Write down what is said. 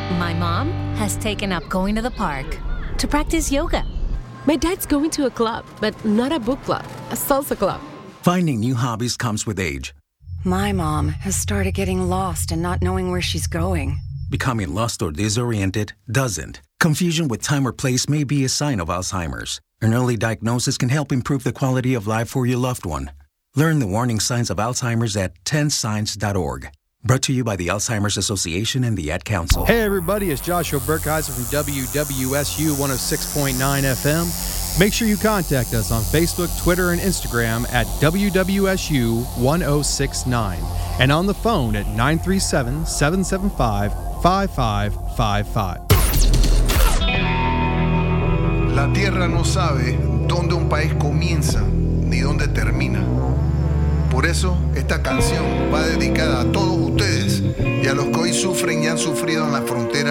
My mom has taken up going to the park to practice yoga. My dad's going to a club, but not a book club, a salsa club. Finding new hobbies comes with age. My mom has started getting lost and not knowing where she's going. Becoming lost or disoriented doesn't. Confusion with time or place may be a sign of Alzheimer's. An early diagnosis can help improve the quality of life for your loved one. Learn the warning signs of Alzheimer's at 10signs.org. Brought to you by the Alzheimer's Association and the Ad Council. Hey everybody, it's Joshua Burkheiser from WWSU 106.9 FM. Make sure you contact us on Facebook, Twitter, and Instagram at WWSU 1069 and on the phone at 937-775-5555. La tierra no sabe dónde un país comienza ni dónde termina. Por eso, esta canción va dedicada a todos ustedes y a los que hoy sufren y han sufrido en la frontera